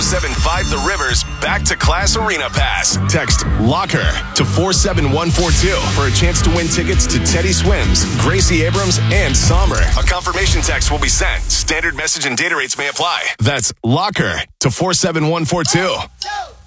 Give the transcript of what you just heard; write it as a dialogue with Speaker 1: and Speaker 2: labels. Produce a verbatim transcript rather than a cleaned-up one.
Speaker 1: seven five The Rivers Back to Class Arena Pass. Text LOCKER to four seven one four two for a chance to win tickets to Teddy Swims, Gracie Abrams, and Somber. A confirmation text will be sent. Standard message and data rates may apply. That's LOCKER to four seven one four two.